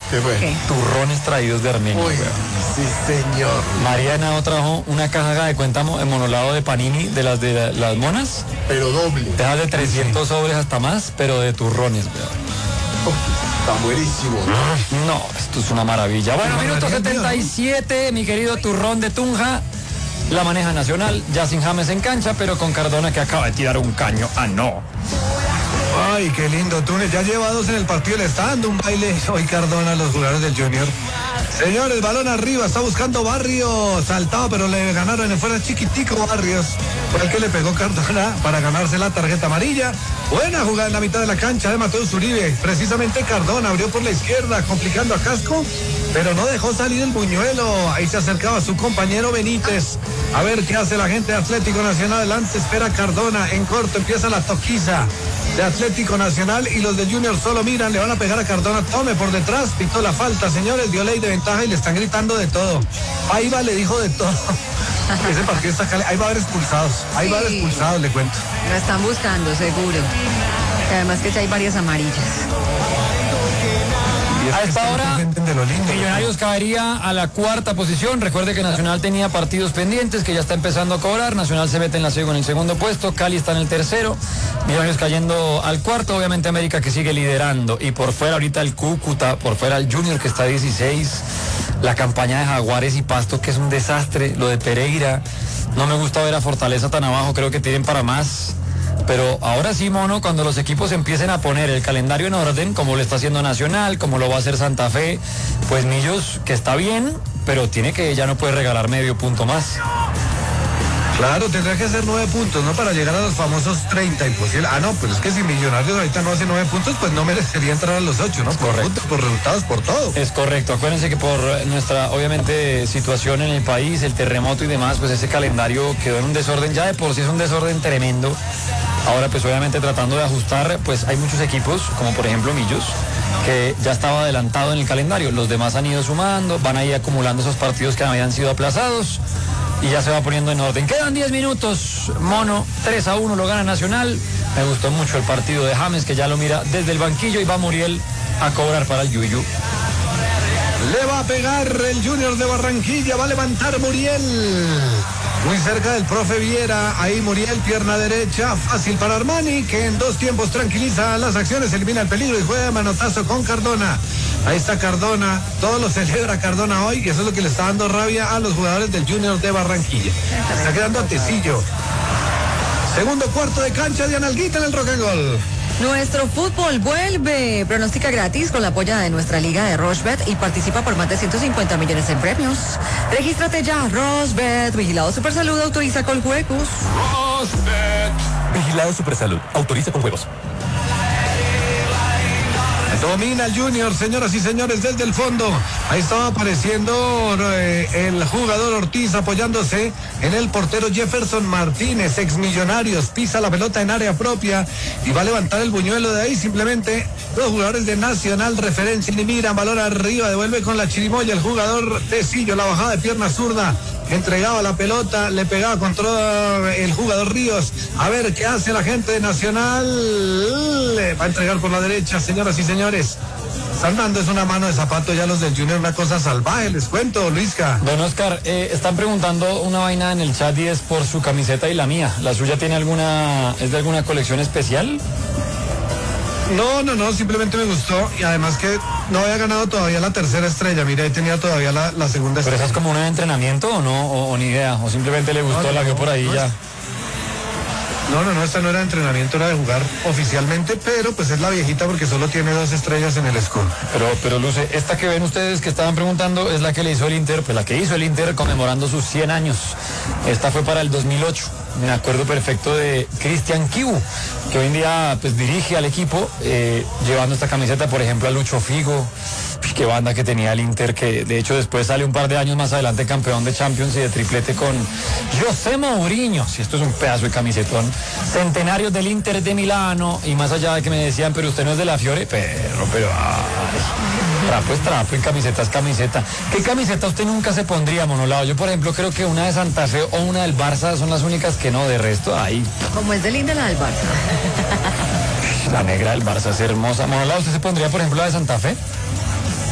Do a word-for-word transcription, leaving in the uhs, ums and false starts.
¿Qué fue? ¿Qué? Turrones traídos de Armenia. Uy, weón. sí, señor. María Henao trajo una caja haga de cuenta mo- en monolado de panini de las de la- las monas. Pero doble. Te das de trescientos sobres hasta más, pero de turrones, weón. Uf, está buenísimo, ¿no? No, esto es una maravilla. Bueno, Una minuto maravilla, setenta y siete, mi querido turrón de Tunja. La maneja Nacional, ya sin James en cancha, pero con Cardona que acaba de tirar un caño. Ah, no. Ay, qué lindo Túnez. Ya lleva dos en el partido, le está dando un baile hoy Cardona a los jugadores del Junior. Señores, balón arriba, está buscando Barrios. Saltado, pero le ganaron en fuera chiquitico Barrios. Fue el que le pegó Cardona para ganarse la tarjeta amarilla. Buena jugada en la mitad de la cancha de Mateus Uribe. Precisamente Cardona abrió por la izquierda, complicando a Casco, pero no dejó salir el buñuelo. Ahí se acercaba su compañero Benítez. A ver qué hace la gente de Atlético Nacional. Adelante espera Cardona. En corto empieza la toquiza de Atlético Nacional y los de Junior solo miran, le van a pegar a Cardona, tome por detrás, pitó la falta, señores, dio ley de ventaja y le están gritando de todo. Ahí va, le dijo de todo. Ese partido está caliente, ahí va a haber expulsados, ahí Sí. va a haber expulsados, le cuento. Lo están buscando, seguro. Y además que ya hay varias amarillas. Y es A que esta están hora, pendientes de lo lindo. Millonarios caería a la cuarta posición. Recuerde que Nacional tenía partidos pendientes, que ya está empezando a cobrar. Nacional se mete en, la, en el segundo puesto, Cali está en el tercero. Millonarios cayendo al cuarto, obviamente América que sigue liderando. Y por fuera ahorita el Cúcuta, por fuera el Junior que está a dieciséis. La campaña de Jaguares y Pasto que es un desastre. Lo de Pereira. No me gusta ver a Fortaleza tan abajo, creo que tienen para más. Pero ahora sí, Mono, cuando los equipos empiecen a poner el calendario en orden, como lo está haciendo Nacional, como lo va a hacer Santa Fe, pues Millos, que está bien, pero tiene que, ya no puede regalar medio punto más. Claro, tendría que hacer nueve puntos, ¿no? Para llegar a los famosos treinta, imposible. Ah, no, pues es que si Millonarios ahorita no hace nueve puntos, pues no merecería entrar a los ocho, ¿no? Por Correcto. puntos, por resultados, por todo. Es correcto, acuérdense que por nuestra, obviamente, situación en el país, el terremoto y demás, pues ese calendario quedó en un desorden, ya de por sí es un desorden tremendo. Ahora, pues obviamente tratando de ajustar, pues hay muchos equipos, como por ejemplo Millos, que ya estaba adelantado en el calendario. Los demás han ido sumando, van a ir acumulando esos partidos que habían sido aplazados y ya se va poniendo en orden. Quedan diez minutos, Mono, tres a uno lo gana Nacional. Me gustó mucho el partido de James, que ya lo mira desde el banquillo y va Muriel a cobrar para el Yuyu. Le va a pegar el Junior de Barranquilla, va a levantar Muriel. Muy cerca del profe Viera, ahí Muriel, pierna derecha, fácil para Armani, que en dos tiempos tranquiliza las acciones, elimina el peligro y juega de manotazo con Cardona. Ahí está Cardona, todo lo celebra Cardona hoy, y eso es lo que le está dando rabia a los jugadores del Junior de Barranquilla. Está quedando a Tecillo. Segundo cuarto de cancha de Analguita en el Rock and Roll. Nuestro fútbol vuelve. Pronostica gratis con la apoya de nuestra liga de Rochebet y participa por más de ciento cincuenta millones en premios. Regístrate ya, Rochebet. Vigilado Supersalud, autoriza con juegos. Vigilado Supersalud. Autoriza con juegos. Domina el Junior, señoras y señores, desde el fondo. Ahí estaba apareciendo eh, el jugador Ortiz apoyándose en el portero Jefferson Martínez, ex Millonarios. Pisa la pelota en área propia y va a levantar el buñuelo de ahí. Simplemente los jugadores de Nacional referencian y miran, balón arriba, devuelve con la chirimoya el jugador Tecillo, la bajada de pierna zurda. Entregaba la pelota, le pegaba contra el jugador Ríos. A ver qué hace la gente de Nacional. Le va a entregar por la derecha, señoras y señores. Están dando es una mano de zapato ya los del Junior, una cosa salvaje, les cuento, Luisca. Don Oscar, eh, están preguntando una vaina en el chat y es por su camiseta y la mía. ¿La suya tiene alguna, es de alguna colección especial? No, no, no, simplemente me gustó y además que no había ganado todavía la tercera estrella, mira, ahí tenía todavía la, la segunda ¿Pero estrella. esa es como una de entrenamiento o no? O, o ni idea, o simplemente le gustó, No, no, la vio no, por ahí no ya. es- No, no, no, esta no era de entrenamiento, era de jugar oficialmente, pero pues es la viejita porque solo tiene dos estrellas en el escudo. Pero, pero Luce, esta que ven ustedes que estaban preguntando es la que le hizo el Inter, pues la que hizo el Inter conmemorando sus cien años. Esta fue para el dos mil ocho. Me acuerdo perfecto de Cristian Kibu, que hoy en día pues dirige al equipo, eh, llevando esta camiseta, por ejemplo, a Lucho Figo. Uy, qué banda que tenía el Inter, que de hecho después sale un par de años más adelante campeón de Champions y de triplete con José Mourinho. Si esto es un pedazo de camisetón. Centenarios del Inter de Milano, y más allá de que me decían, pero usted no es de la Fiore, pero, pero, ay, trapo es trapo y camiseta es camiseta. ¿Qué camiseta usted nunca se pondría, Monolado? Yo, por ejemplo, creo que una de Santa Fe o una del Barça son las únicas que no, de resto, ahí. Como es de linda la del Barça. La negra del Barça es hermosa. Monolado, ¿usted se pondría, por ejemplo, la de Santa Fe?